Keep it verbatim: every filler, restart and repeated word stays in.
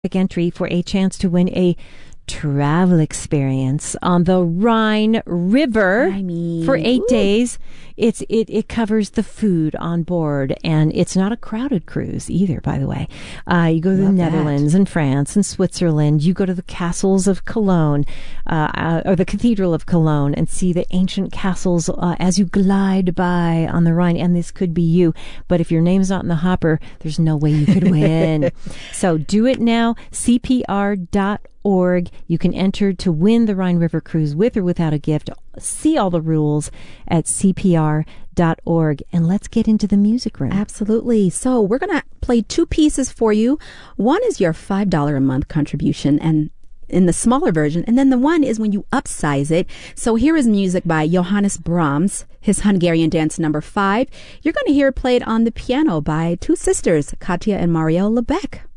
entry for a chance to win a travel experience on the Rhine River I mean, for eight ooh. days. It's it it covers the food on board, and it's not a crowded cruise either, by the way. Uh, you go to Love the that. Netherlands and France and Switzerland. You go to the castles of Cologne, uh, uh, or the Cathedral of Cologne, and see the ancient castles uh, as you glide by on the Rhine. And this could be you, but if your name's not in the hopper, there's no way you could win. So do it now. C P R dot org. You can enter to win the Rhine River Cruise with or without a gift. See all the rules at C P R dot org. And let's get into the music room. Absolutely. So we're going to play two pieces for you. One is your five dollars a month contribution, and in the smaller version. And then the one is when you upsize it. So here is music by Johannes Brahms, his Hungarian dance number five. You're going to hear it played on the piano by two sisters, Katja and Marielle Lebec.